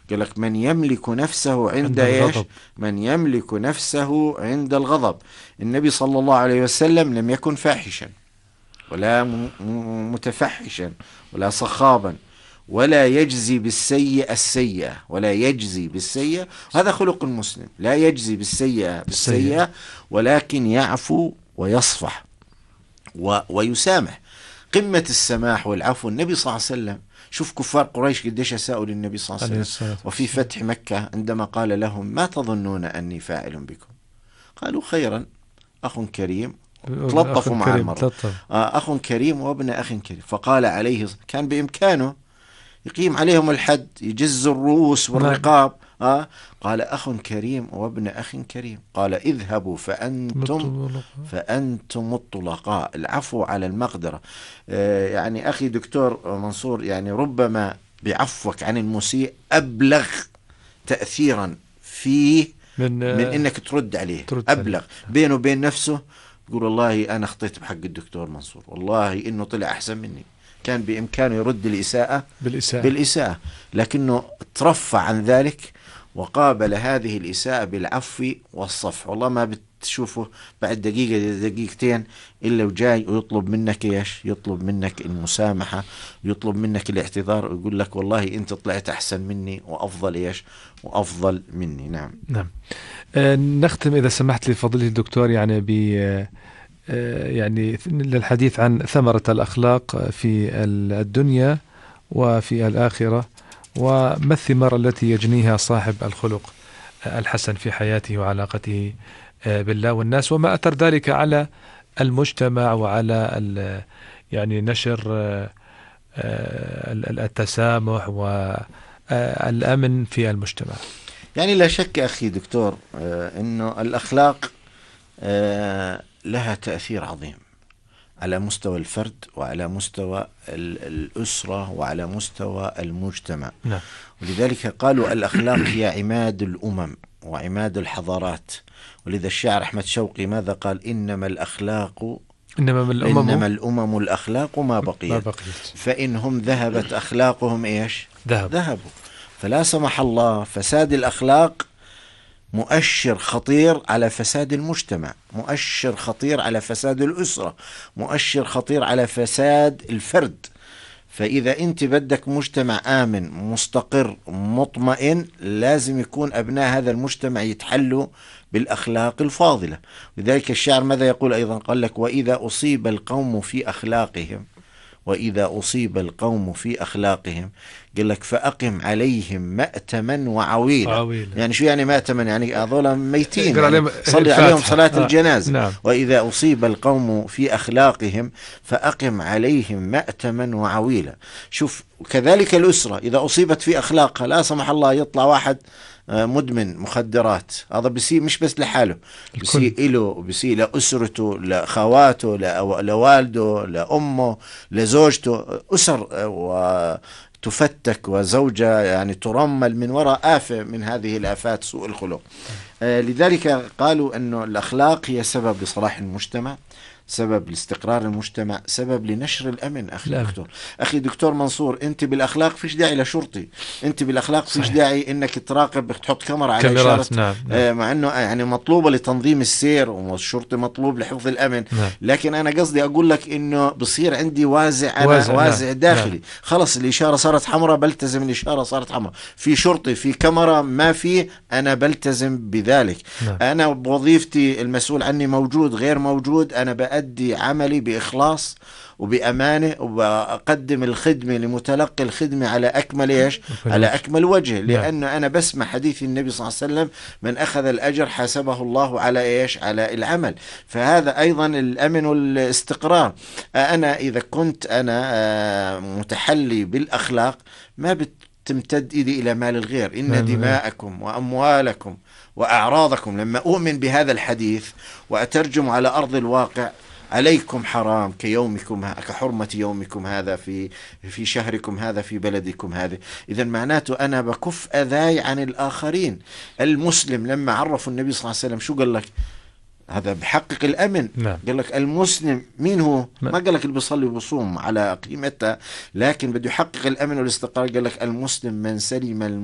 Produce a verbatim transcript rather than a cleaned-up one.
قال لك من يملك نفسه عند, عند إيش؟ الغضب. من يملك نفسه عند الغضب. النبي صلى الله عليه وسلم لم يكن فاحشا ولا م- م- متفحشا ولا صخابا، ولا يجزي بالسيئة السيئة، ولا يجزي بالسيئة. هذا خلق المسلم، لا يجزي بالسيئة السيئة. بالسيئة، ولكن يعفو ويصفح و... ويسامح. قمة السماح والعفو النبي صلى الله عليه وسلم. شوف كفار قريش قديش أساءوا للنبي صلى الله عليه عليه وسلم. الصلاة وفي والسلام. فتح مكة عندما قال لهم ما تظنون أني فاعل بكم، قالوا خيرا، أخ كريم. أخ تلطفوا مع كريم المرة، تلطف. آه أخ كريم وابن أخ كريم. فقال عليه، كان بإمكانه يقيم عليهم الحد، يجز الرؤوس والرقاب. آه قال أخ كريم وابن أخ كريم. قال اذهبوا فأنتم فأنتم الطلقاء. العفو على المقدرة. آه يعني أخي دكتور منصور، يعني ربما بعفوك عن المسيء أبلغ تأثيرا فيه من, من إنك ترد عليه. ترد أبلغ عليه. بينه وبين نفسه، يقول والله أنا خطيت بحق الدكتور منصور، والله إنه طلع أحسن مني، كان بإمكانه يرد الإساءة بالإساءة. بالإساءة، لكنه ترفع عن ذلك وقابل هذه الإساءة بالعفو والصفح. والله ما بتشوفه بعد دقيقة دقيقتين إلا وجاي ويطلب منك إيش؟ يطلب منك المسامحة، يطلب منك الاعتذار، ويقول لك والله أنت طلعت أحسن مني وأفضل إيش؟ وأفضل مني. نعم نعم. آه نختم إذا سمحت لي فضيلة الدكتور يعني ب آه يعني للحديث عن ثمرة الأخلاق في الدنيا وفي الآخرة، وما الثمار التي يجنيها صاحب الخلق الحسن في حياته وعلاقته بالله والناس، وما أثر ذلك على المجتمع وعلى يعني نشر التسامح والأمن في المجتمع. يعني لا شك أخي دكتور أنه الأخلاق لها تأثير عظيم على مستوى الفرد وعلى مستوى الأسرة وعلى مستوى المجتمع. نعم. ولذلك قالوا الأخلاق هي عماد الأمم وعماد الحضارات. ولذا الشاعر أحمد شوقي ماذا قال؟ إنما الأخلاق إنما الأمم, إنما الأمم الأخلاق ما بقيت, ما بقيت. فإنهم ذهبت أخلاقهم إيش؟ ذهب. ذهبوا. فلا سمح الله فساد الأخلاق مؤشر خطير على فساد المجتمع، مؤشر خطير على فساد الأسرة، مؤشر خطير على فساد الفرد. فإذا أنت بدك مجتمع آمن مستقر مطمئن، لازم يكون أبناء هذا المجتمع يتحلوا بالأخلاق الفاضلة. لذلك الشاعر ماذا يقول أيضا؟ قال لك وإذا أصيب القوم في أخلاقهم وإذا أصيب القوم في أخلاقهم قال لك فأقم عليهم مأتما وعويلا. عويلة. يعني شو يعني مأتما؟ يعني هذول ميتين، يعني يعني صلي عليهم صلاة آه. الجنازة. نعم. وإذا أصيب القوم في أخلاقهم فأقم عليهم مأتما وعويلا. شوف كذلك الأسرة إذا أصيبت في أخلاقها، لا سمح الله يطلع واحد مدمن مخدرات، هذا بيسيء مش بس لحاله، بيسيء له وبيسيء لأسرته، لأخواته، لوالده، لأمه، لزوجته. أسر وتفتك وزوجة يعني ترمل من وراء آفة من هذه الآفات سوء الخلق. آه لذلك قالوا أنه الأخلاق هي سبب لصلاح المجتمع، سبب لاستقرار المجتمع، سبب لنشر الأمن. أخي الأمن. دكتور أخي دكتور منصور، أنت بالأخلاق فيش داعي لشرطي، أنت بالأخلاق فيش داعي إنك تراقب تحط كاميرا على إشارة. نعم. نعم. آه مع أنه يعني مطلوبة لتنظيم السير والشرطي مطلوب لحفظ الأمن. نعم. لكن أنا قصدي أقول لك إنه بصير عندي وازع أنا وازع, وازع نعم. داخلي. نعم. خلص الإشارة صارت حمراء بلتزم الإشارة صارت حمراء، في شرطي في كاميرا ما في أنا بلتزم بذلك. نعم. أنا بوظيفتي المسؤول عني موجود غير موجود، أنا بأدي عملي بإخلاص وبأمانة وبقدم الخدمة لمتلقي الخدمة على أكمل إيش؟ على أكمل وجه. لأن أنا بسمع حديث النبي صلى الله عليه وسلم من أخذ الأجر حاسبه الله على إيش؟ على العمل. فهذا أيضا الأمن والاستقرار. أنا إذا كنت أنا متحلي بالأخلاق ما بتمتد إيدي إلى مال الغير. إن دماءكم وأموالكم وأعراضكم، لما أؤمن بهذا الحديث وأترجم على أرض الواقع، عليكم حرام كيومكم كحرمة يومكم هذا في في شهركم هذا في بلدكم هذا. إذا معناته أنا بكف أذاي عن الآخرين. المسلم لما عرفوا النبي صلى الله عليه وسلم شو قال لك؟ هذا بحقق الأمن. نعم. قال لك المسلم مين هو؟ ما قال لك اللي بيصلي وبصوم على قيمتها، لكن بده يحقق الأمن والاستقرار. قال لك المسلم من سلم